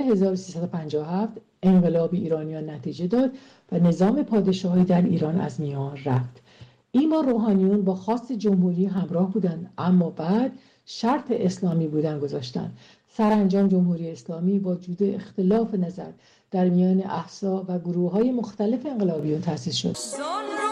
1357 انقلاب ایرانیان نتیجه داد و نظام پادشاهی در ایران از میان رفت. این بار روحانیون با خواست جمهوری همراه بودند، اما بعد شرط اسلامی بودن گذاشتند. سرانجام جمهوری اسلامی با وجود اختلاف نظر در میان احزاب و گروه‌های مختلف انقلابیون تأسیس شد.